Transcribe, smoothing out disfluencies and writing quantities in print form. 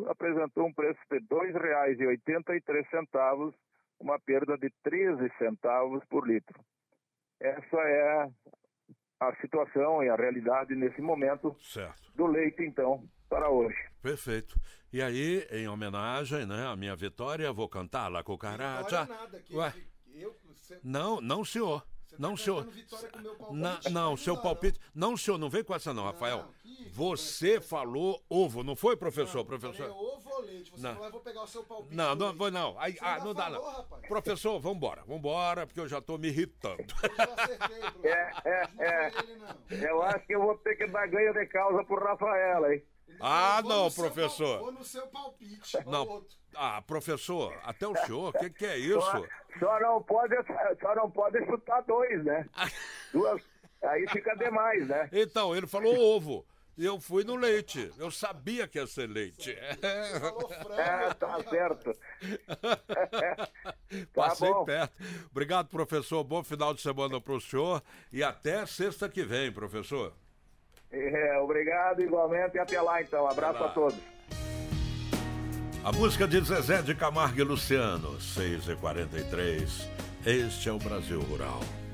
apresentou um preço de R$ 2,83, uma perda de 13 centavos por litro. Essa é a situação e a realidade nesse momento do leite, então, para hoje. Perfeito. E aí, em homenagem, né, à minha vitória, vou cantar La Cucaracha. Nada, Não, senhor. Não, senhor. Não, seu palpite. Não, senhor, não vem com essa não, Rafael. Você falou ovo, não foi, professor? Falei ovo ou leite? Você falou, eu vou pegar o seu palpite. Não. Aí, não dá, não. Rapaz. Professor, vambora, porque eu já tô me irritando. Eu já acertei, professor. Eu acho que eu vou ter que dar ganho de causa pro Rafael, hein? Não, professor. Vou no seu palpite. Não. Professor, até o senhor, o que é isso? Só não pode chutar 2, né? Duas, aí fica demais, né? Então, ele falou ovo. Eu fui no leite. Eu sabia que ia ser leite. Você falou frango. Tá certo. Passei perto. Obrigado, professor. Bom final de semana para o senhor. E até sexta que vem, professor. Obrigado igualmente e até lá, então. Abraço a todos. A música de Zezé de Camargo e Luciano, 6h43. Este é o Brasil Rural.